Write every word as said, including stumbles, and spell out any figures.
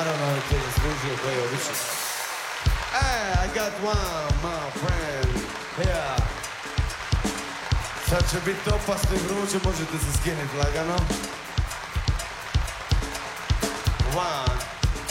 naravno ti je zaslužio koji je obično. Hey, I got one, my friend, yeah. Sad će biti opasno i vruće, možete se skinuti lagano. One.